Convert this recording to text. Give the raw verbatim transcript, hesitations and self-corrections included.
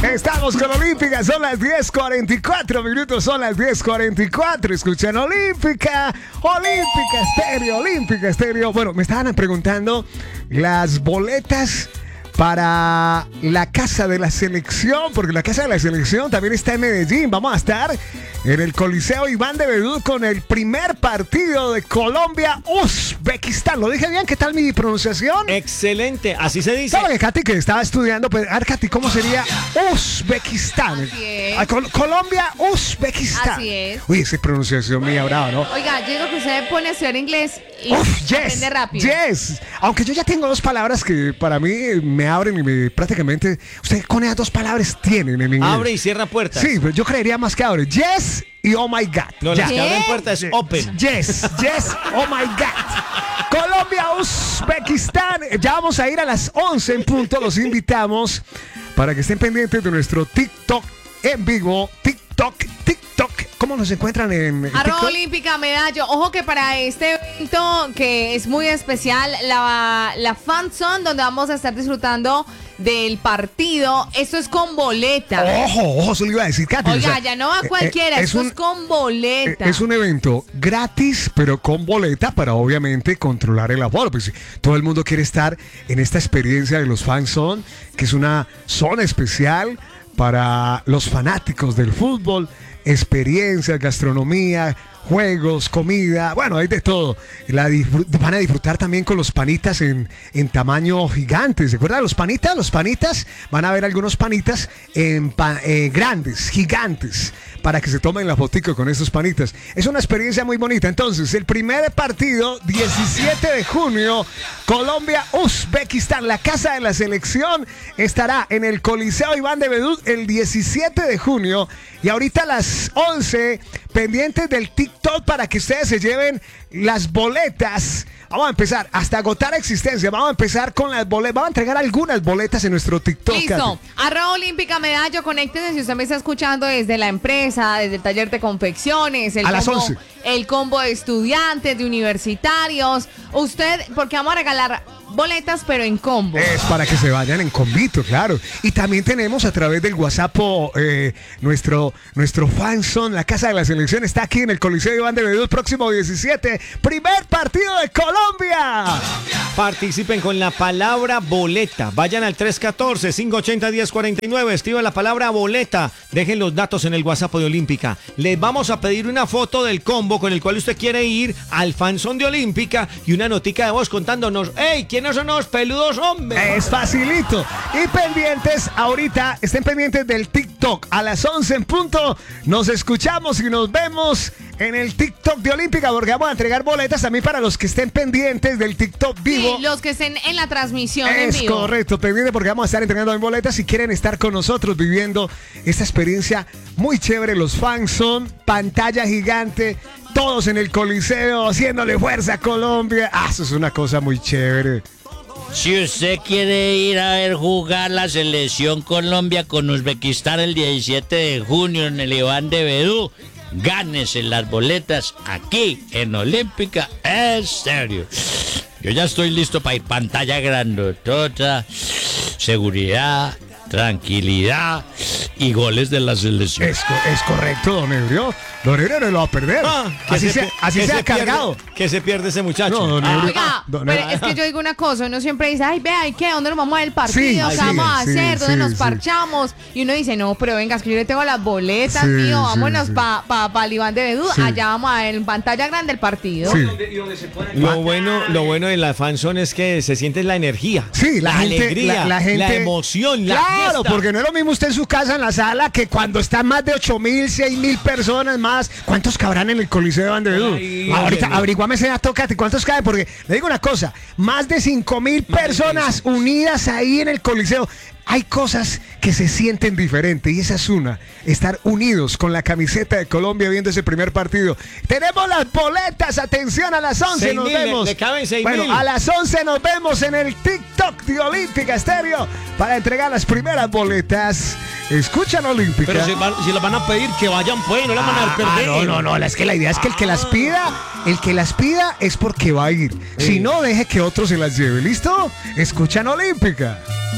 Estamos con Olímpica, son las diez cuarenta y cuatro minutos, son las diez cuarenta y cuatro. Escuchan Olímpica, Olímpica Estéreo, Olímpica Estéreo. Bueno, me estaban preguntando las boletas para la casa de la selección, porque la casa de la selección también está en Medellín. Vamos a estar en el Coliseo Iván de Bedú con el primer partido de Colombia-Uzbekistán. ¿Lo dije bien? ¿Qué tal mi pronunciación? Excelente, así se dice. ¿Sabes que Katy, que estaba estudiando? Pues, a ver, Katy, ¿cómo sería Uzbekistán? Así es. Ah, Col- Colombia-Uzbekistán. Así es. Uy, esa pronunciación mía, brava, ¿no? Oiga, yo digo que usted pone a estudiar inglés y Uf, yes, aprende rápido. yes. Aunque yo ya tengo dos palabras que para mí me abren y me prácticamente. Usted con esas dos palabras tienen en inglés. Abre y cierra puertas. Sí, pero yo creería más que abre. Yes y oh my God. No, Ya. las que abren ¿Qué? puertas es open. Yes, yes, oh my God. Colombia, Uzbekistán. Ya vamos a ir a las once en punto. Los invitamos para que estén pendientes de nuestro TikTok en vivo. TikTok, TikTok. ¿Cómo nos encuentran en Arroba TikTok? Olímpica Medallo. Ojo que para este evento que es muy especial, la, la Fan Zone, donde vamos a estar disfrutando del partido. Esto es con boleta. Ojo, ojo, eso le iba a decir, Katy. Oiga, o sea, ya no va eh, cualquiera, eh, esto un- es con boleta. Es un evento gratis, pero con boleta para obviamente controlar el aforo. Pues, todo el mundo quiere estar en esta experiencia de los Fan Zone, que es una zona especial para los fanáticos del fútbol. Experiencias, gastronomía, juegos, comida, bueno, hay de todo. La disfr- van a disfrutar también con los panitas en, en tamaño gigante. ¿Se acuerdan de los panitas? Los panitas, van a ver algunos panitas en pa- eh, grandes, gigantes, para que se tomen la fotico con estos panitas. Es una experiencia muy bonita. Entonces, el primer partido, diecisiete de junio, Colombia-Uzbekistán, la casa de la selección, estará en el Coliseo Iván de Bedú el diecisiete de junio. Y ahorita a las once, pendientes del TikTok para que ustedes se lleven las boletas. Vamos a empezar hasta agotar existencia. Vamos a empezar con las boletas. Vamos a entregar algunas boletas en nuestro TikTok. Listo. Katy. Arroba Olímpica Medallo, conéctese si usted me está escuchando desde la empresa, desde el taller de confecciones, el A las combo, once. el combo de estudiantes, de universitarios. Usted, porque vamos a regalar boletas, pero en combo. Es para que se vayan en convito, claro. Y también tenemos a través del WhatsApp eh, nuestro, nuestro fanzone, la casa de la selección está aquí en el Coliseo Iván de Bedú el próximo diecisiete. Primer partido de Colombia. Participen con la palabra boleta. Vayan al tres uno cuatro, cinco ocho cero, uno cero cuatro nueve. Escriban la palabra boleta. Dejen los datos en el WhatsApp de Olímpica. Les vamos a pedir una foto del combo con el cual usted quiere ir al fanzón de Olímpica y una notica de voz contándonos: ¡Ey! ¿Quiénes son los peludos, hombre? Es facilito. Y pendientes, ahorita estén pendientes del TikTok. A las once en punto nos escuchamos y nos vemos en el TikTok de Olímpica, porque vamos a entregar boletas también para los que estén pendientes del TikTok vivo. Sí, los que estén en la transmisión en Es vivo. correcto, pendiente porque vamos a estar entregando en boletas si quieren estar con nosotros viviendo esta experiencia muy chévere. Los fans son pantalla gigante, todos en el Coliseo haciéndole fuerza a Colombia. Ah, eso es una cosa muy chévere. Si usted quiere ir a ver jugar la selección Colombia con Uzbekistán el diecisiete de junio en el Iván de Bedú, gánese las boletas aquí en Olímpica Estéreo. Yo ya estoy listo para ir pantalla grandotota, seguridad, tranquilidad y goles de la selección. Es, co- es correcto, don Ebrio. Don Ebrio no lo va a perder. Ah, que así se sea, pi- así que sea se pierde- cargado. que se pierde ese muchacho. No, don Ah, Ebrio. Oiga, Don pero Ebrio. es que yo digo una cosa, uno siempre dice, ay, vea, ¿y qué? ¿Dónde nos vamos a ver el partido? Sí, ¿Qué vamos a sí, hacer? ¿Dónde sí, nos sí. parchamos? Y uno dice, no, pero venga, es que yo le tengo las boletas, Sí, mío, sí, vámonos sí. para pa, pa el Iván de Bedú, Sí. allá vamos a ver en pantalla grande el partido. Sí. Lo bueno, lo bueno de la fanzone es que se siente la energía. Sí, la, gente, alegría, la, la gente, la emoción, la Claro, fiesta. porque no es lo mismo usted en su casa en la sala que cuando están más de ocho mil, seis mil personas más. ¿Cuántos cabrán en el Coliseo de Iván de Bedú? Ay, Ahorita óyeme. averiguame ese dato, Katy, ¿cuántos caben? Porque le digo una cosa, más de cinco mil personas unidas ahí en el Coliseo. Hay cosas que se sienten diferentes y esa es una, estar unidos con la camiseta de Colombia viendo ese primer partido. Tenemos las boletas, atención, a las once Seis nos mil, le- vemos. le caben seis bueno, mil. a las once nos vemos en el TikTok de Olímpica Estéreo para entregar las primeras boletas. Escuchan Olímpica. Pero si, van- si las van a pedir, que vayan pues, no las van a Ah, perder. no, no, no, es que la idea es que el que las pida, el que las pida es porque va a ir. Si no, deje que otro se las lleve. ¿Listo? Escuchan Olímpica.